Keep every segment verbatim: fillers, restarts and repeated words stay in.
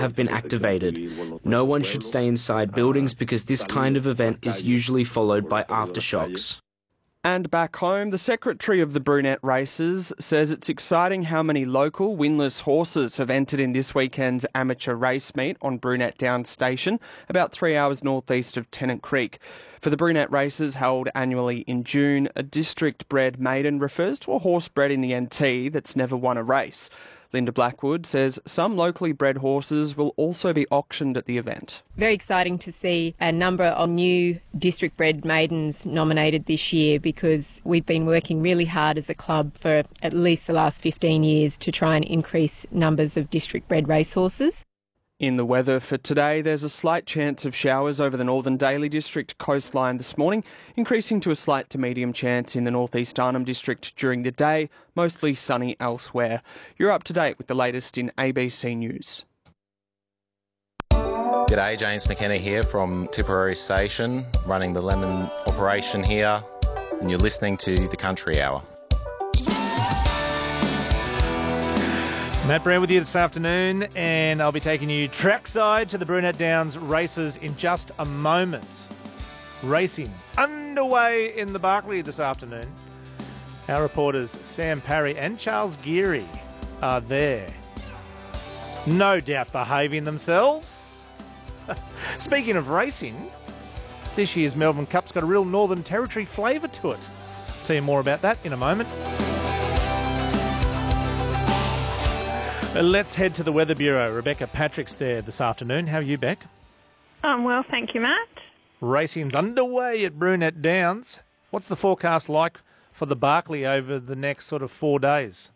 have been activated. No one should stay inside buildings because this kind of event is usually followed by aftershocks. And back home, the secretary of the Brunette Races says it's exciting how many local winless horses have entered in this weekend's amateur race meet on Brunette Downs Station, about three hours northeast of Tennant Creek. For the Brunette Races held annually in June, a district-bred maiden refers to a horse bred in the N T that's never won a race. Linda Blackwood says some locally bred horses will also be auctioned at the event. Very exciting to see a number of new district bred maidens nominated this year, because we've been working really hard as a club for at least the last fifteen years to try and increase numbers of district bred racehorses. In the weather for today, there's a slight chance of showers over the northern Daly District coastline this morning, increasing to a slight to medium chance in the northeast Arnhem District during the day, mostly sunny elsewhere. You're up to date with the latest in A B C News. G'day, James McKenna here from Tipperary Station, running the lemon operation here, and you're listening to the Country Hour. Matt Brown with you this afternoon, and I'll be taking you trackside to the Brunette Downs races in just a moment. Racing underway in the Barclay this afternoon. Our reporters Sam Parry and Charles Geary are there. No doubt behaving themselves. Speaking of racing, this year's Melbourne Cup's got a real Northern Territory flavour to it. Tell you more about that in a moment. Let's head to the Weather Bureau. Rebecca Patrick's there this afternoon. How are you, Beck? Um, well, thank you, Matt. Racing's underway at Brunette Downs. What's the forecast like for the Barclay over the next sort of four days?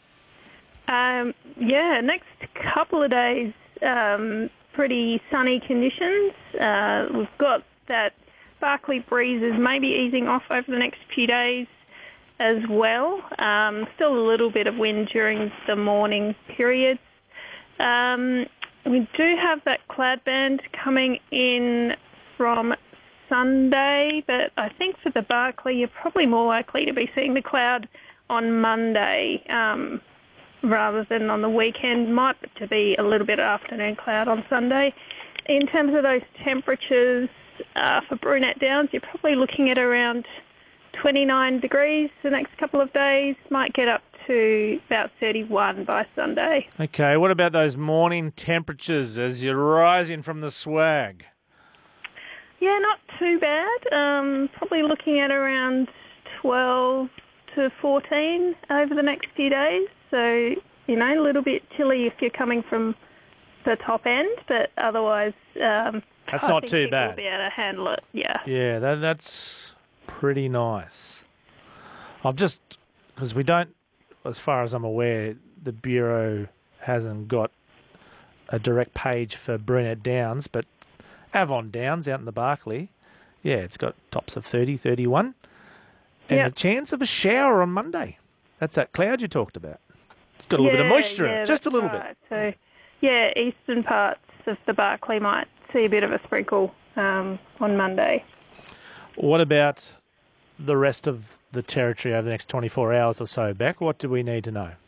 Um, yeah, next couple of days, um, pretty sunny conditions. Uh, we've got that Barclay breezes maybe easing off over the next few days as well. Um, still a little bit of wind during the morning periods. Um, we do have that cloud band coming in from Sunday, but I think for the Barclay, you're probably more likely to be seeing the cloud on Monday um, rather than on the weekend. Might to be a little bit of afternoon cloud on Sunday. In terms of those temperatures uh, for Brunette Downs, you're probably looking at around twenty-nine degrees the next couple of days, might get up to about thirty-one by Sunday. Okay, what about those morning temperatures as you're rising from the swag? Yeah, not too bad. Um, probably looking at around twelve to fourteen over the next few days. So, you know, a little bit chilly if you're coming from the top end, but otherwise um, that's I not think too bad. We'll be able to handle it, yeah. Yeah, that, that's pretty nice. I've just, because we don't, as far as I'm aware, the Bureau hasn't got a direct page for Brunette Downs, but Avon Downs out in the Barclay, yeah, it's got tops of thirty, thirty-one, and yep. a chance of a shower on Monday. That's that cloud you talked about. It's got a yeah, little bit of moisture yeah, in it, just a little right. bit. So, yeah, eastern parts of the Barclay might see a bit of a sprinkle um, on Monday. What about the rest of the territory over the next twenty-four hours or so, Beck? What do we need to know?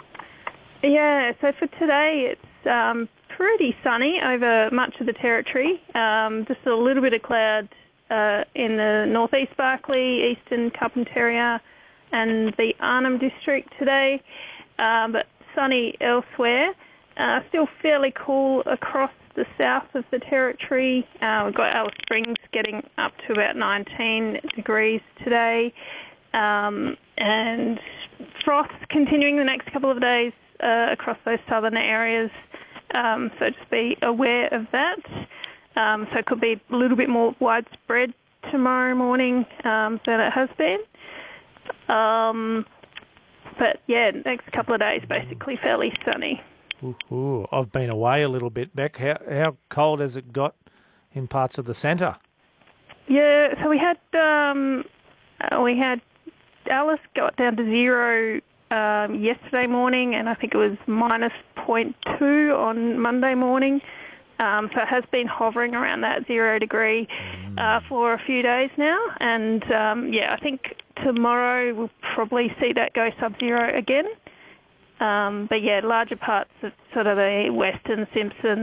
Yeah, so for today it's um, pretty sunny over much of the territory. Um, just a little bit of cloud uh, in the northeast Barclay, eastern Carpentaria and the Arnhem District today, um, but sunny elsewhere. Uh, still fairly cool across the south of the territory. Uh, we've got Alice Springs getting up to about nineteen degrees today. Um, and frost continuing the next couple of days uh, across those southern areas. Um, so just be aware of that. Um, so it could be a little bit more widespread tomorrow morning um, than it has been. Um, but yeah, next couple of days basically fairly sunny. Ooh, ooh, I've been away a little bit, Beck. How how cold has it got in parts of the centre? Yeah, so we had um, uh, we had Alice got down to zero um, yesterday morning, and I think it was minus point two on Monday morning. Um, so it has been hovering around that zero degree uh, for a few days now, and um, yeah, I think tomorrow we'll probably see that go sub-zero again. Um, but yeah, larger parts of sort of the Western, Simpson,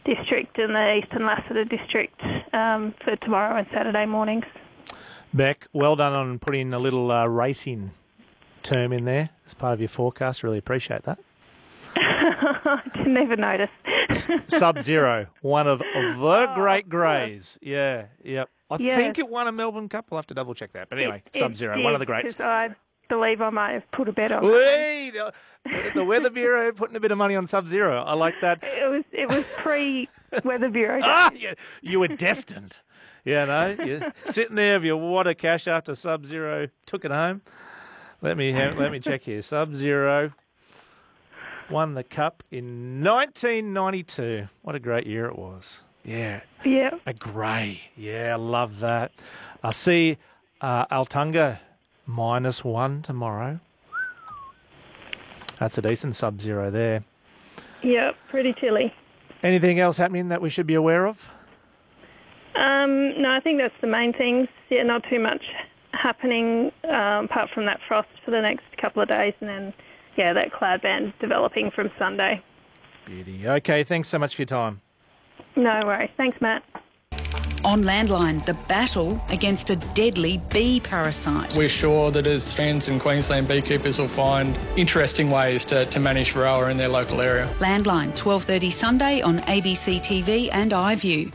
district and the Eastern Lassiter district um, for tomorrow and Saturday mornings. Beck, well done on putting a little uh, racing term in there as part of your forecast. Really appreciate that. I didn't even notice. Sub-Zero, one of the oh, great greys. Yeah, yep. I yes. think it won a Melbourne Cup. I'll have to double check that. But anyway, it, Sub-Zero, it one of the greats. I believe I might have put a bet on. Wait, the, the Weather Bureau putting a bit of money on Sub-Zero. I like that. It was it was pre Weather Bureau. ah, yeah, you were destined. Yeah, no, you're sitting there with your wad of cash after Sub-Zero took it home. Let me have, let me check here. Sub-Zero won the Cup in nineteen ninety-two. What a great year it was. Yeah. Yeah. A grey. Yeah, I love that. I see uh, Altunga minus one tomorrow. That's a decent Sub-Zero there. Yeah, pretty chilly. Anything else happening that we should be aware of? Um, no, I think that's the main things. Yeah, not too much happening um, apart from that frost for the next couple of days, and then, yeah, that cloud band developing from Sunday. Beauty. Okay, thanks so much for your time. No worries. Thanks, Matt. On Landline, the battle against a deadly bee parasite. We're sure that as Australians and Queensland beekeepers will find interesting ways to, to manage Varroa in their local area. Landline, twelve thirty Sunday on A B C T V and iView.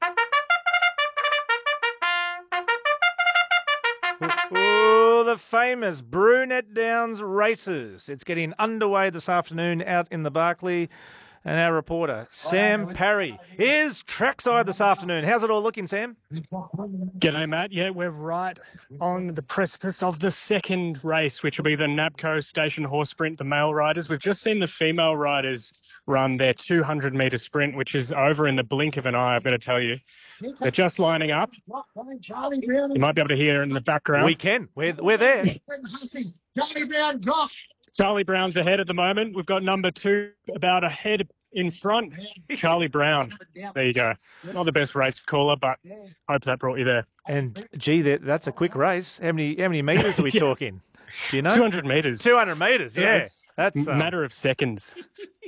Oh, the famous Brunette Downs races. It's getting underway this afternoon out in the Barkly. And our reporter, Sam Parry, is trackside this afternoon. How's it all looking, Sam? G'day, Matt. Yeah, we're right on the precipice of the second race, which will be the NABCO Station Horse Sprint, the male riders. We've just seen the female riders run their two hundred metre sprint, which is over in the blink of an eye, I've got to tell you. They're just lining up. You might be able to hear in the background. We can. We're, we're there. Charlie Brown, Josh. Charlie Brown's ahead at the moment. We've got number two about ahead in front. Charlie Brown. There you go. Not the best race caller, but hope that brought you there. And, gee, that, that's a quick race. How many how many metres are we yeah. talking? Do you know? two hundred metres. two hundred metres, yeah. Yes. That's a um... matter of seconds.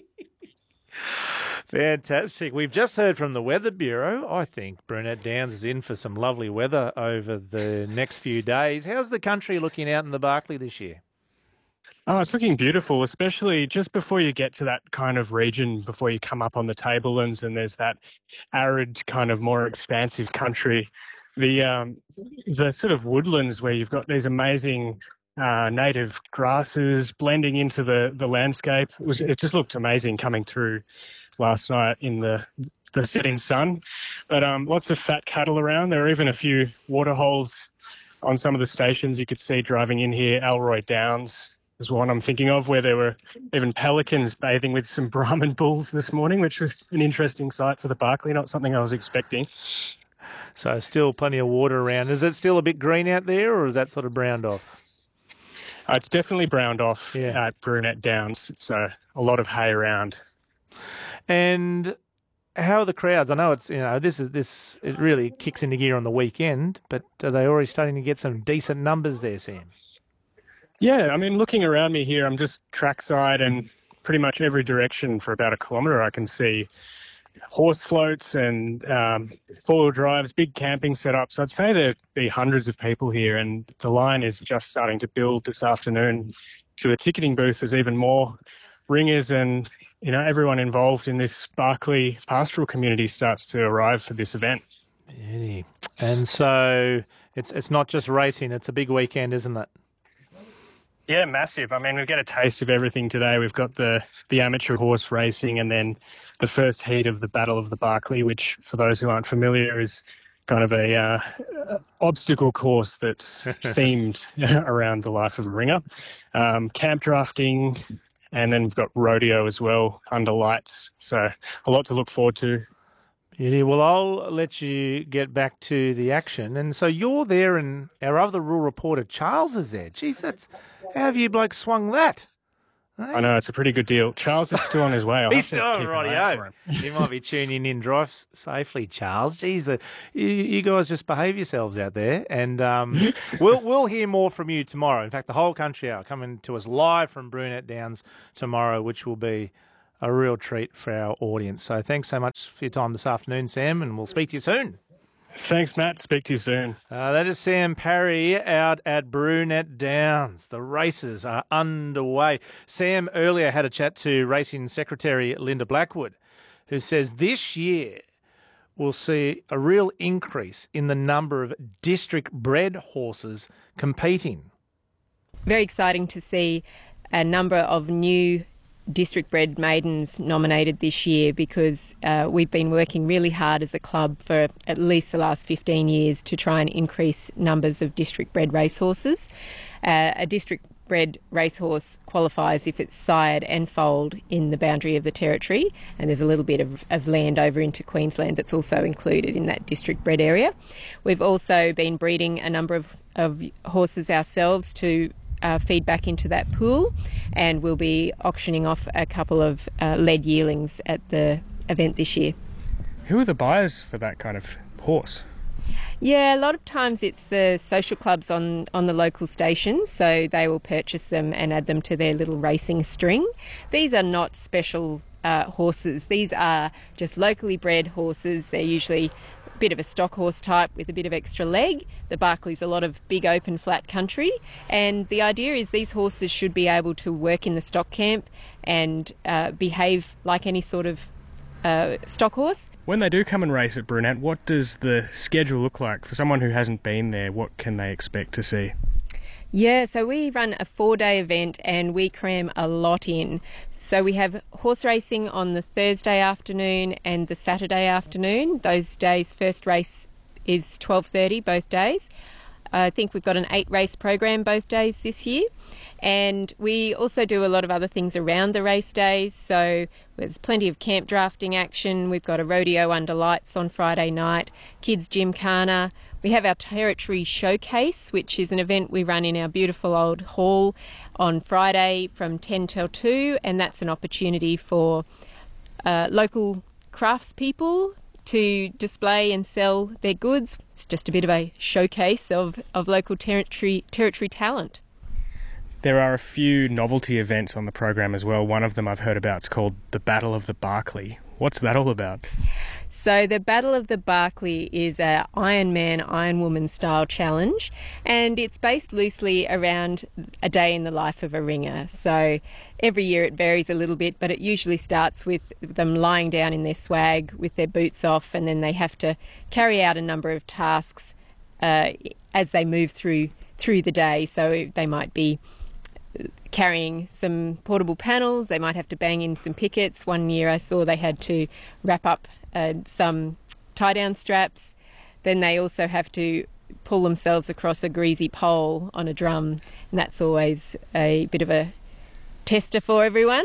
Fantastic. We've just heard from the Weather Bureau. I think Brunette Downs is in for some lovely weather over the next few days. How's the country looking out in the Barkly this year? Oh, it's looking beautiful, especially just before you get to that kind of region, before you come up on the tablelands and there's that arid kind of more expansive country. The um, the sort of woodlands where you've got these amazing uh, native grasses blending into the, the landscape. It, was, it just looked amazing coming through last night in the the setting sun. But um, lots of fat cattle around. There are even a few water holes on some of the stations you could see driving in here. Elroy Downs is one I'm thinking of, where there were even pelicans bathing with some Brahman bulls this morning, which was an interesting sight for the Barkly, not something I was expecting. So still plenty of water around. Is it still a bit green out there, or is that sort of browned off? Uh, it's definitely browned off yeah. at Brunette Downs. So a lot of hay around. And how are the crowds? I know it's, you know, this is this it really kicks into gear on the weekend, but are they already starting to get some decent numbers there, Sam? Yeah, I mean, looking around me here, I'm just trackside, and pretty much every direction for about a kilometre I can see horse floats and um, four-wheel drives, big camping setups. I'd say there'd be hundreds of people here, and the line is just starting to build this afternoon. To the ticketing booth, there's even more ringers, and you know, everyone involved in this Barkly pastoral community starts to arrive for this event. Beauty. And so it's it's not just racing; it's a big weekend, isn't it? Yeah, massive. I mean, we get a taste of everything today. We've got the, the amateur horse racing, and then the first heat of the Battle of the Barkly, which, for those who aren't familiar, is kind of a uh, obstacle course that's themed around the life of a ringer. Um, camp drafting, and then we've got rodeo as well under lights. So a lot to look forward to. Yeah, well, I'll let you get back to the action. And so you're there, and our other rural reporter, Charles, is there. Geez, that's, how have you blokes swung that? Hey? I know, it's a pretty good deal. Charles is still on his way. I'll He's still on, rightio. You might be tuning in. Drive safely, Charles. Geez, the, you, you guys just behave yourselves out there. And um, we'll we'll hear more from you tomorrow. In fact, the whole country are coming to us live from Brunette Downs tomorrow, which will be a real treat for our audience. So thanks so much for your time this afternoon, Sam, and we'll speak to you soon. Thanks, Matt. Speak to you soon. Uh, that is Sam Parry out at Brunette Downs. The races are underway. Sam earlier had a chat to Racing Secretary Linda Blackwood, who says this year we'll see a real increase in the number of district-bred horses competing. Very exciting to see a number of new district-bred maidens nominated this year, because uh, we've been working really hard as a club for at least the last fifteen years to try and increase numbers of district-bred racehorses. Uh, a district-bred racehorse qualifies if it's sired and foaled in the boundary of the territory, and there's a little bit of, of land over into Queensland that's also included in that district-bred area. We've also been breeding a number of, of horses ourselves to Uh, feed back into that pool, and we'll be auctioning off a couple of uh, lead yearlings at the event this year. Who are the buyers for that kind of horse? Yeah, a lot of times it's the social clubs on, on the local stations, so they will purchase them and add them to their little racing string. These are not special uh, horses. These are just locally bred horses. They're usually bit of a stock horse type with a bit of extra leg. The Barkley's a lot of big open flat country, and the idea is these horses should be able to work in the stock camp and uh, behave like any sort of uh, stock horse. When they do come and race at Brunette, what does the schedule look like? For someone who hasn't been there, what can they expect to see? Yeah, so we run a four-day event and we cram a lot in. So we have horse racing on the Thursday afternoon and the Saturday afternoon. Those days, first race is twelve thirty both days. I think we've got an eight-race program both days this year. And we also do a lot of other things around the race days. So there's plenty of camp drafting action. We've got a rodeo under lights on Friday night, kids gymkhana. We have our territory showcase, which is an event we run in our beautiful old hall on Friday from ten till two, and that's an opportunity for uh, local craftspeople to display and sell their goods. It's just a bit of a showcase of, of local territory territory talent. There are a few novelty events on the program as well. One of them I've heard about is called the Battle of the Barkley. What's that all about? So the Battle of the Barkley is a Iron Man, Iron Woman style challenge, and it's based loosely around a day in the life of a ringer. So every year it varies a little bit, but it usually starts with them lying down in their swag with their boots off, and then they have to carry out a number of tasks uh, as they move through through the day. So they might be carrying some portable panels, they might have to bang in some pickets. One year I saw they had to wrap up uh, some tie-down straps. Then they also have to pull themselves across a greasy pole on a drum, and that's always a bit of a tester for everyone.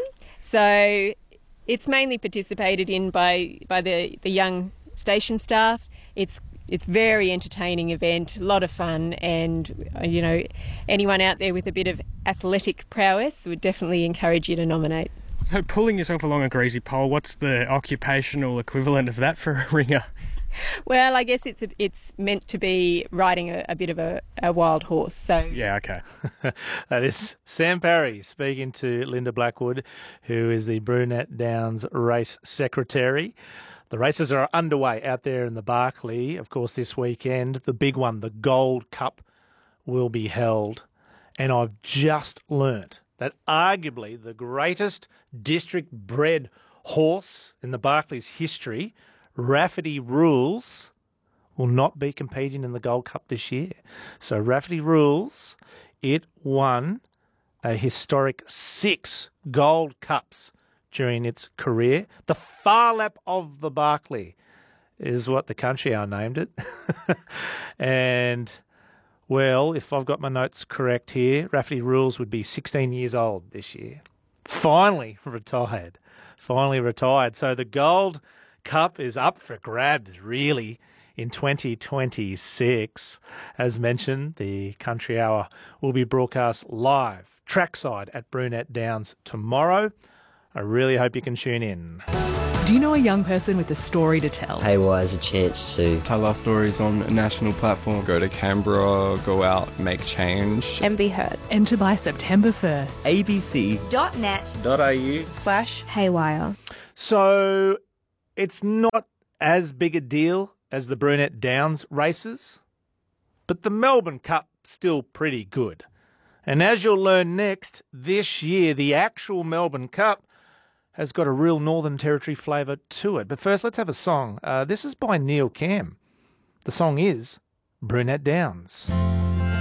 So it's mainly participated in by, by the, the young station staff. It's It's a very entertaining event, a lot of fun, and you know, anyone out there with a bit of athletic prowess would definitely encourage you to nominate. So pulling yourself along a greasy pole, what's the occupational equivalent of that for a ringer? Well, I guess it's a, it's meant to be riding a, a bit of a, a wild horse. So yeah, okay. That is Sam Parry speaking to Linda Blackwood, who is the Brunette Downs Race Secretary. The races are underway out there in the Barkley. Of course, this weekend, the big one, the Gold Cup, will be held. And I've just learnt that arguably the greatest district-bred horse in the Barkley's history, Rafferty Rules, will not be competing in the Gold Cup this year. So Rafferty Rules, it won a historic six Gold Cups during its career. The Phar Lap of the Barkley is what the country are named it. And, well, if I've got my notes correct here, Rafferty Rules would be sixteen years old this year. Finally retired. Finally retired. So the Gold Cup is up for grabs, really, in twenty twenty-six. As mentioned, the Country Hour will be broadcast live, trackside at Brunette Downs tomorrow. I really hope you can tune in. Do you know a young person with a story to tell? Haywire has a chance to tell our stories on a national platform. Go to Canberra, go out, make change. And be heard. Enter by September first. abc.net.au slash Haywire. So it's not as big a deal as the Brunette Downs races, but the Melbourne Cup's still pretty good. And as you'll learn next, this year the actual Melbourne Cup has got a real Northern Territory flavour to it. But first, let's have a song. Uh, this is by Neil Cam. The song is Brunette Downs.